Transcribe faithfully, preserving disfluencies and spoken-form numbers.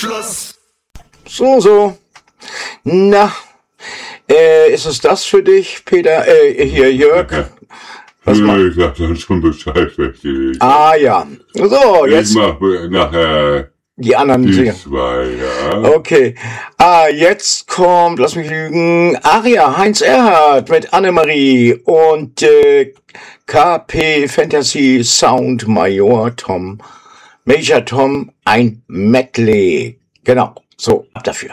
Schluss. So, so. Na, äh, ist es das für dich, Peter? Äh, hier, Jörg? Was ja, ma- ich sag dann schon Bescheid, welche ich. ah, ja. So, Ich jetzt mach nachher die anderen die sehen. zwei, ja. Okay. Ah, jetzt kommt, lass mich lügen, Aria, Heinz Erhardt mit Annemarie und äh, K P Fantasy Sound Major Tom, Major Tom, ein Medley. Genau, so, ab dafür.